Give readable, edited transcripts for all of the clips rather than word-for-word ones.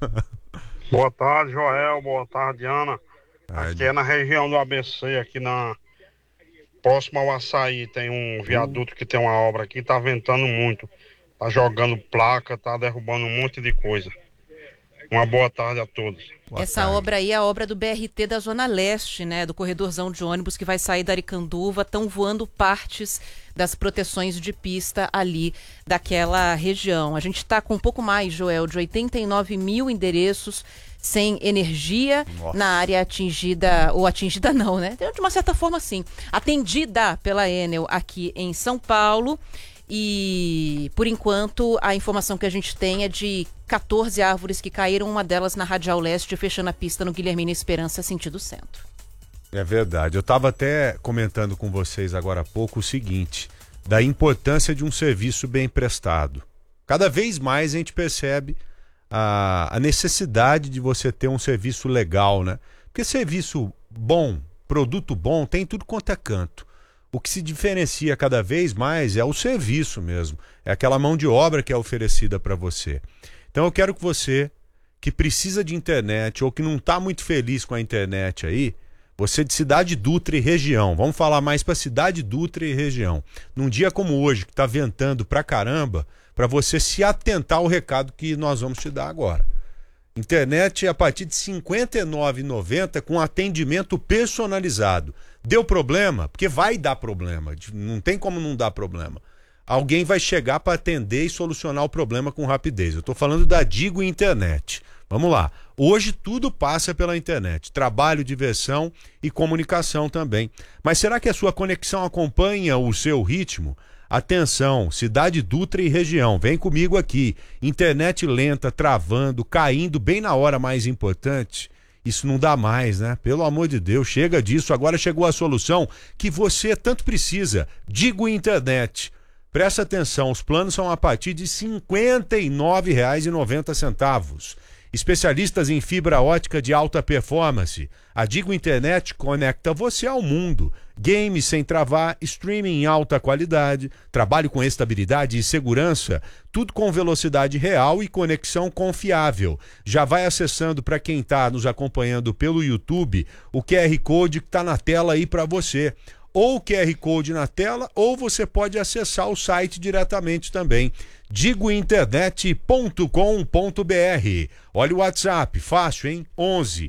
Boa tarde, Joel. Boa tarde, Ana. Ai, Aqui é na região do ABC, aqui próximo ao Açaí, tem um viaduto que tem uma obra aqui, tá ventando muito. Tá jogando placa, tá derrubando um monte de coisa. Uma boa tarde a todos. boa Essa tarde. obra aí é a obra do BRT da Zona Leste, né? Do corredorzão de ônibus que vai sair da Aricanduva. Estão voando partes das proteções de pista ali daquela região. A gente está com um pouco mais, Joel, de 89 mil endereços sem energia Nossa. na área atingida, ou atingida não, né? De uma certa forma, sim. Atendida pela Enel aqui em São Paulo. E, por enquanto, a informação que a gente tem é de 14 árvores que caíram, uma delas na Radial Leste, fechando a pista no Guilhermina Esperança, sentido centro. É verdade. Eu estava até comentando com vocês agora há pouco o seguinte, da importância de um serviço bem prestado. Cada vez mais a gente percebe a necessidade de você ter um serviço legal, né? Porque serviço bom, produto bom, tem tudo quanto é canto. O que se diferencia cada vez mais é o serviço mesmo. É aquela mão de obra que é oferecida para você. Então eu quero que você, que precisa de internet ou que não está muito feliz com a internet aí, você de Cidade Dutra e região, vamos falar mais para Cidade Dutra e região. Num dia como hoje, que está ventando pra caramba, para você se atentar ao recado que nós vamos te dar agora. Internet a partir de R$ 59,90 com atendimento personalizado. Deu problema? Porque vai dar problema. Não tem como não dar problema. Alguém vai chegar para atender e solucionar o problema com rapidez. Eu estou falando da Digo Internet. Vamos lá. Hoje tudo passa pela internet. Trabalho, diversão e comunicação também. Mas será que a sua conexão acompanha o seu ritmo? Atenção, Cidade Dutra e região, vem comigo aqui. Internet lenta, travando, caindo bem na hora mais importante. Isso não dá mais, né? Pelo amor de Deus, chega disso. Agora chegou a solução que você tanto precisa. Digo Internet. Presta atenção, os planos são a partir de R$ 59,90. Especialistas em fibra ótica de alta performance. A Digo Internet conecta você ao mundo. Games sem travar, streaming em alta qualidade, trabalho com estabilidade e segurança, tudo com velocidade real e conexão confiável. Já vai acessando, para quem está nos acompanhando pelo YouTube, o QR Code que está na tela aí para você. Ou o QR Code na tela, ou você pode acessar o site diretamente também. digointernet.com.br. Olha o WhatsApp, fácil, hein? 11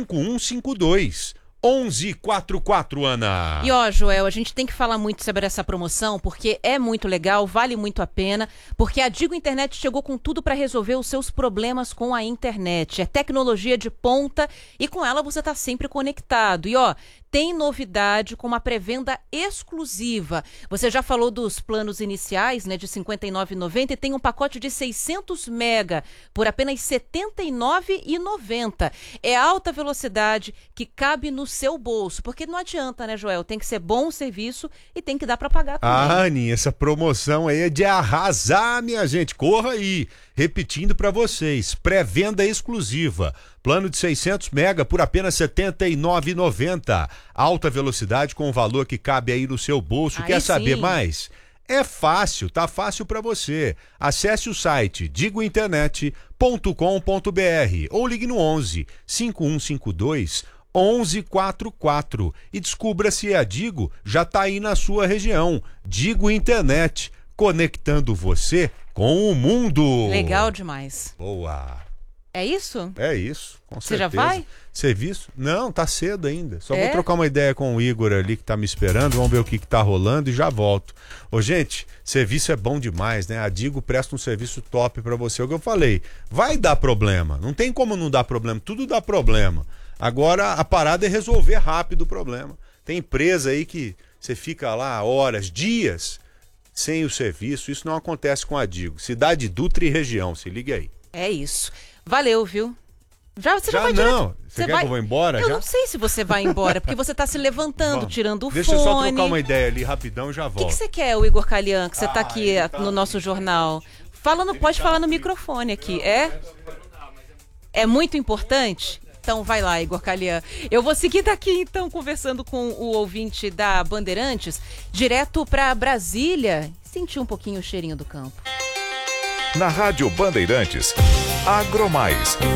5152 1144, Ana. E ó, Joel, a gente tem que falar muito sobre essa promoção, porque é muito legal, vale muito a pena, porque a Digo Internet chegou com tudo para resolver os seus problemas com a internet. É tecnologia de ponta e com ela você está sempre conectado. E ó, tem novidade com uma pré-venda exclusiva. Você já falou dos planos iniciais, né, de R$ 59,90 e tem um pacote de 600 mega por apenas R$ 79,90. É alta velocidade que cabe no seu bolso, porque não adianta, né, Joel? Tem que ser bom o serviço e tem que dar para pagar também. Ah, Aninha, essa promoção aí é de arrasar, minha gente. Corra aí. Repetindo para vocês, pré-venda exclusiva. Plano de 600 mega por apenas R$ 79,90. Alta velocidade com o valor que cabe aí no seu bolso. Aí Quer saber sim. mais? É fácil, tá fácil para você. Acesse o site digointernet.com.br ou ligue no 11 5152 1144 e descubra se a Digo já tá aí na sua região. Digo Internet, conectando você com o mundo. Legal demais. Boa. É isso? É isso, com Você já certeza. vai? Serviço? Não, tá cedo ainda. Só É? vou trocar uma ideia com o Igor ali que tá me esperando. Vamos ver o que tá rolando e já volto. Ô, gente, serviço é bom demais, né? A Digo presta um serviço top pra você. É o que eu falei. Vai dar problema. Não tem como não dar problema. Tudo dá problema. Agora a parada é resolver rápido o problema. Tem empresa aí que você fica lá horas, dias sem o serviço. Isso não acontece com a Digo. Cidade Dutra e região. Se liga aí. É isso. Valeu, viu? Você já vai não. direto. Você quer que eu vou embora? Eu já? não sei se você vai embora, porque você tá se levantando, Vamos. tirando o Deixa fone. eu só trocar uma ideia ali rapidão e já O que volto. você quer, o Igor Calian, que você tá aqui ele tá no nosso aqui. jornal? Pode falar no microfone aqui, é? É muito importante? Então vai lá, Igor Calian. Eu vou seguir daqui, então, conversando com o ouvinte da Bandeirantes, direto para Brasília, sentir um pouquinho o cheirinho do campo. Na Rádio Bandeirantes, Agromais.